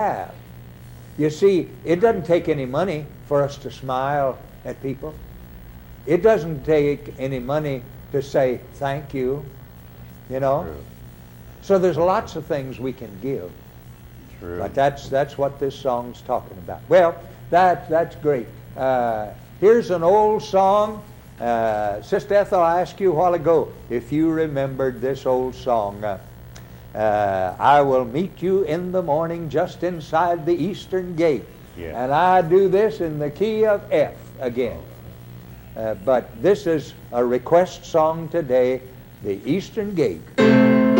have. You see, it doesn't take any money for us to smile at people. It doesn't take any money to say thank you, you know. True. So there's lots of things we can give. True. But that's what this song's talking about. Well, that's great. Here's an old song. Sister Ethel, I asked you a while ago if you remembered this old song. I will meet you in the morning just inside the eastern gate. Yeah. And I do this in the key of F again. But this is a request song today, the Eastern Gate.